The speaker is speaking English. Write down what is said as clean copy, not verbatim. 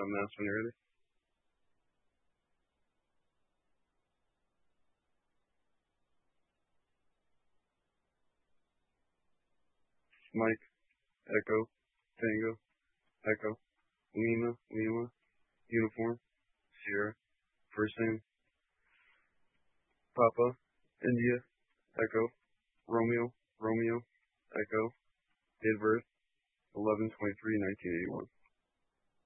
dumbass when you're ready. Mike, Echo, Tango, Echo, Lima, Lima, Uniform, Sierra, first name, Papa, India, Echo, Romeo, Romeo, Echo, date of birth, 11/23/1981.